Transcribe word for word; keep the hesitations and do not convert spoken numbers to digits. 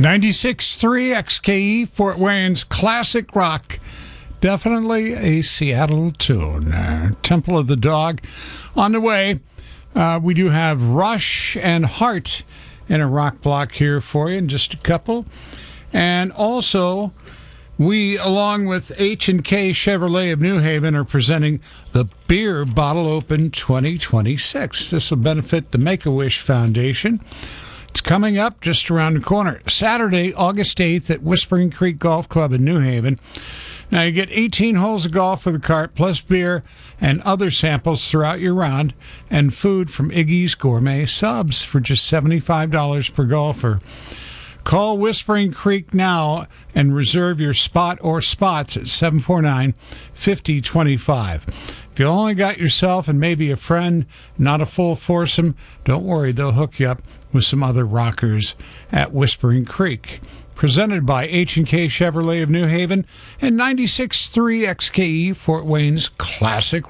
ninety-six point three X K E, Fort Wayne's classic rock. Definitely a Seattle tune. Uh, Temple of the Dog. On the way, uh, we do have Rush and Heart in a rock block here for you in just a couple. And also, we, along with H and K Chevrolet of New Haven, are presenting the Beer Bottle Open twenty twenty-six. This will benefit the Make-A-Wish Foundation. It's coming up just around the corner. Saturday, August eighth at Whispering Creek Golf Club in New Haven. Now, you get eighteen holes of golf for the cart, plus beer and other samples throughout your round, and food from Iggy's Gourmet Subs for just seventy-five dollars per golfer. Call Whispering Creek now and reserve your spot or spots at seven four nine, five oh two five. If you only got yourself and maybe a friend, not a full foursome, don't worry, they'll hook you up with some other rockers at Whispering Creek. Presented by H and K Chevrolet of New Haven and ninety-six point three X K E, Fort Wayne's classic